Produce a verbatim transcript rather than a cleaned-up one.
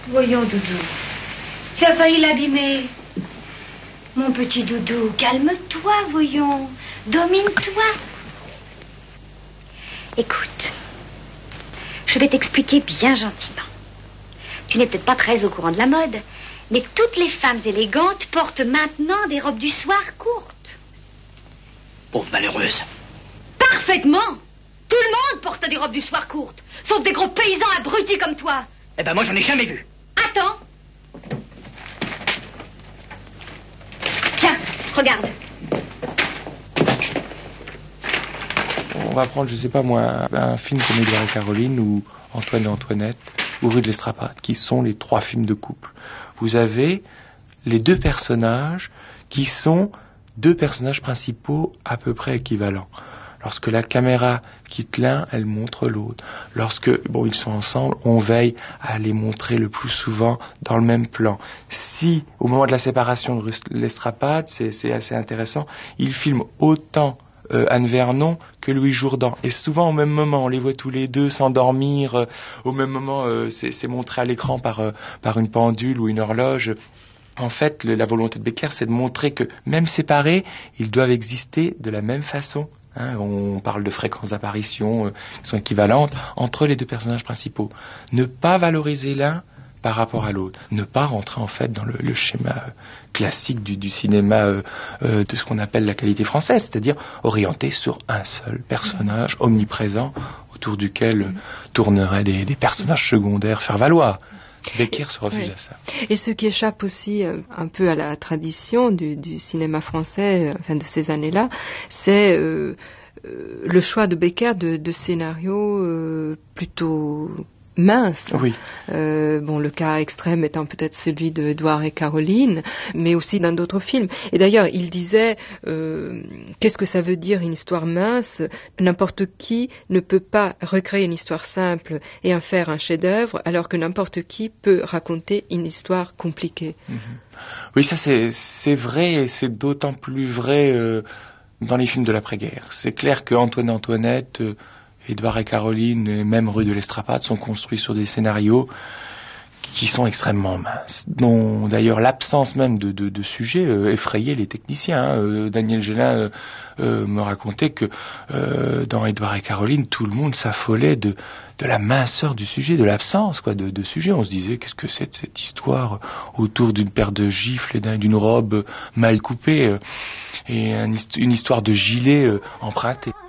Voyons, Doudou. Tu as failli l'abîmer. Mon petit Doudou, calme-toi, voyons. Domine-toi. Écoute, je vais t'expliquer bien gentiment. Tu n'es peut-être pas très au courant de la mode, mais toutes les femmes élégantes portent maintenant des robes du soir courtes. Pauvre malheureuse. Parfaitement. Tout le monde porte des robes du soir courtes, sauf des gros paysans abrutis comme toi. Eh ben moi j'en ai jamais vu. Attends. Tiens, regarde. On va prendre, je sais pas moi, un film comme Édouard et Caroline ou Antoine et Antoinette ou Rue de l'Estrapade, qui sont les trois films de couple. Vous avez les deux personnages qui sont deux personnages principaux à peu près équivalents. Lorsque la caméra quitte l'un, elle montre l'autre. Lorsque, bon, ils sont ensemble, on veille à les montrer le plus souvent dans le même plan. Si, au moment de la séparation de Rue de l'Estrapade, c'est, c'est assez intéressant, ils filment autant Euh, Anne Vernon que Louis Jourdan, et souvent au même moment on les voit tous les deux s'endormir, euh, au même moment euh, c'est, c'est montré à l'écran par, euh, par une pendule ou une horloge. En fait, le, la volonté de Becker, c'est de montrer que même séparés, ils doivent exister de la même façon. Hein, on parle de fréquences d'apparition euh, qui sont équivalentes entre les deux personnages principaux. Ne pas valoriser l'un par rapport à l'autre, ne pas rentrer en fait dans le, le schéma euh, classique du, du cinéma euh, euh, de ce qu'on appelle la qualité française, c'est-à-dire orienté sur un seul personnage omniprésent autour duquel euh, tourneraient des, des personnages secondaires faire valoir. Becker se refuse oui. à ça. Et ce qui échappe aussi euh, un peu à la tradition du, du cinéma français, euh, enfin de ces années-là, c'est euh, euh, le choix de Becker de, de scénarios euh, plutôt mince. Oui. Euh, bon, le cas extrême étant peut-être celui de Édouard et Caroline, mais aussi dans d'autres films. Et d'ailleurs, il disait, euh, qu'est-ce que ça veut dire une histoire mince ? N'importe qui ne peut pas recréer une histoire simple et en faire un chef-d'œuvre, alors que n'importe qui peut raconter une histoire compliquée. Mm-hmm. Oui, ça c'est, c'est vrai, et c'est d'autant plus vrai euh, dans les films de l'après-guerre. C'est clair que Antoine et Antoinette, euh, Édouard et Caroline, et même Rue de l'Estrapade, sont construits sur des scénarios qui sont extrêmement minces, dont d'ailleurs l'absence même de, de, de sujet euh, effrayait les techniciens. Hein. Euh, Daniel Gélin euh, euh, me racontait que euh, dans Édouard et Caroline, tout le monde s'affolait de, de la minceur du sujet, de l'absence quoi, de, de sujet. On se disait, qu'est-ce que c'est de cette histoire autour d'une paire de gifles et d'un, d'une robe mal coupée euh, et un, une histoire de gilet euh, emprunté.